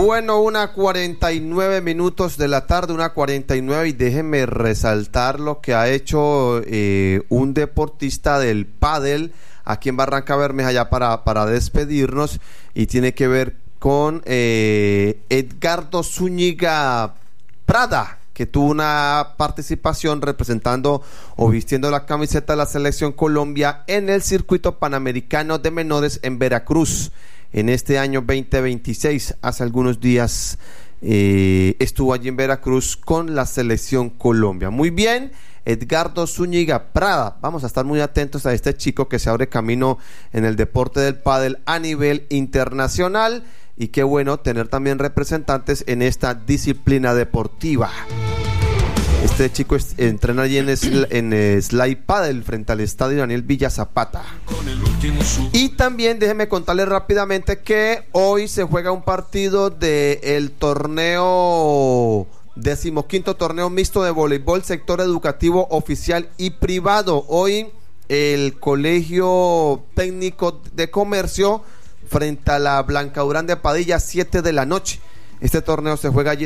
Bueno, 1:49 de la tarde, 1:49, y déjenme resaltar lo que ha hecho un deportista del pádel aquí en Barranca Bermeja, ya para despedirnos, y tiene que ver con Edgardo Zúñiga Prada, que tuvo una participación representando o vistiendo la camiseta de la Selección Colombia en el circuito panamericano de menores en Veracruz en este año 2026. Hace algunos días estuvo allí en Veracruz con la Selección Colombia. Muy bien, Edgardo Zúñiga Prada. Vamos a estar muy atentos a este chico que se abre camino en el deporte del pádel a nivel internacional, y qué bueno tener también representantes en esta disciplina deportiva. Este chico entrena allí en Slide Paddle frente al estadio Daniel Villa Zapata. Y también déjenme contarles rápidamente que hoy se juega un partido del torneo 15º torneo mixto de voleibol, sector educativo oficial y privado. Hoy el Colegio Técnico de Comercio frente a la Blanca Durán de Padilla, 7 de la noche. Este torneo se juega allí